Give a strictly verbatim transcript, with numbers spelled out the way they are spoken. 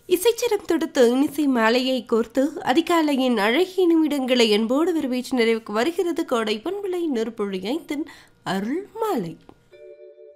இசைச்சரம் தொடுத்து இனிசை மாலையை கோர்த்து அதிகாலையின் அழகிய நிமிடங்களை என்போடு வரவேற்று நிறைவுக்கு வருகிறது கோடை பண்பலை நெருப்பொழி ஐந்தின் அருள் மாலை.